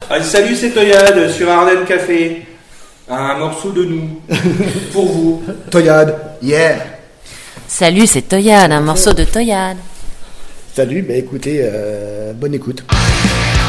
Ah, salut, c'est Toyade sur Ardennes Café. Un morceau de nous. Pour vous. Toyade, yeah. Salut, c'est Toyade, un morceau de Toyade. Salut, écoutez, bonne écoute.